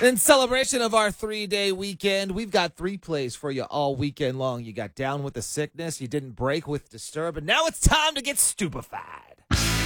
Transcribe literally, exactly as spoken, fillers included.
In celebration of our three-day weekend, we've got three plays for you all weekend long. You got down with the sickness, you didn't break with disturb, and now it's time to get stupefied.